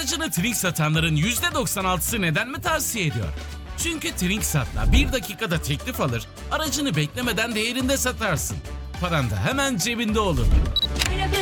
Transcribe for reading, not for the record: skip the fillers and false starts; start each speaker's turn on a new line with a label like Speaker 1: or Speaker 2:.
Speaker 1: Aracını Trink satanların %96'sı neden mi tavsiye ediyor? Çünkü Trinksat'la 1 dakikada teklif alır, aracını beklemeden değerinde satarsın. Paran da hemen cebinde olur.